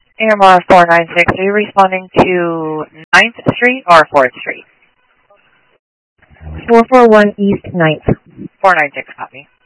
AMR 496, are you responding to 9th Street or 4th Street? 441 East 9th. 496, copy.